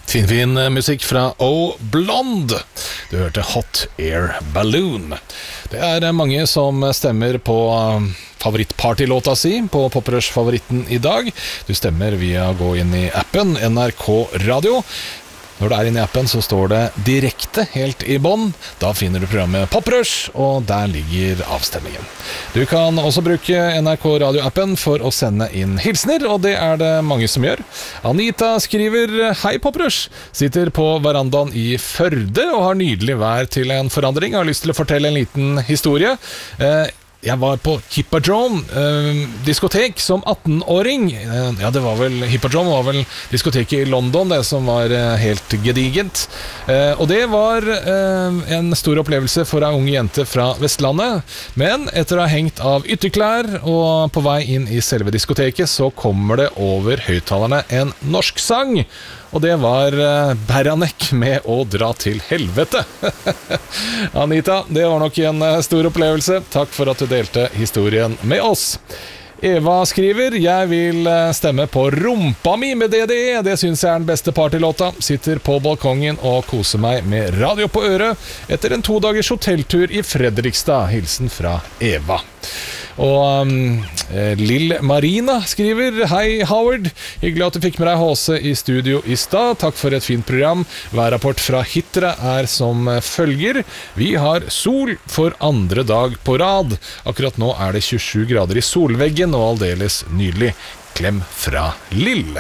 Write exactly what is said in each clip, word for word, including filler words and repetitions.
Fin, fin musikk fra O Blonde. Du hørte Hot Air Balloon. Det er mange som stemmer på favorittpartylåta si på Poprush-favoritten i dag. Du stemmer via å gå inn i appen N R K Radio. Når du er inne i appen så står det direkte helt i bånn. Da finner du programmet Poprush, og der ligger avstemmingen. Du kan også bruke N R K Radio-appen for å sende inn hilsner, og det er det mange som gjør. Anita skriver: Hei Poprush, sitter på verandaen i Førde og har nydelig vær til en forandring. Jeg har lyst til å fortelle en liten historie. Eh, Jeg var på Hippodrome eh, diskotek som atten-åring. Eh, ja, det var vel Hippodrome var vel diskoteket i London, det som var eh, helt gedigent. Eh, og det var eh, en stor opplevelse for en ung jente fra Vestlandet. Men etter å ha hengt av ytterklær og på vei inn i selve diskoteket, så kommer det over høyttalerne en norsk sang. Og det var uh, Beranek med Å dra til helvete. Anita, det var nok en uh, stor opplevelse. Takk for at du delte historien med oss. Eva skriver: Jeg vil uh, stemme på Rumpa mi med D D E. Det synes jeg er den beste partylåta. Sitter på balkongen og koser meg med radio på øret etter en to dagers hotelltur i Fredrikstad. Hilsen fra Eva. Og um, Lill Marina skriver: Hei Howard, hyggelig at du fikk med deg H C i studio i stad. Takk for et fint program. Værrapport fra Hitra er som følger: Vi har sol for andre dag på rad. Akkurat nå er det tjuesju grader i solveggen og aldeles nydelig. Klem fra Lill.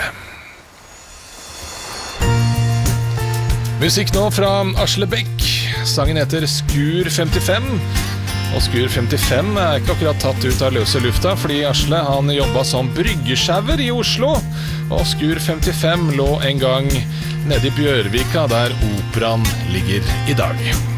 Musikk nå fra Asle Beck. Sangen heter Skur femtifem. Og Skur femtifem er ikke akkurat tatt ut av løse lufta, fordi Asle han jobbet som bryggesjauer i Oslo. Og Skur femtifem lå en gang nede i Bjørvika, der operaen ligger i dag.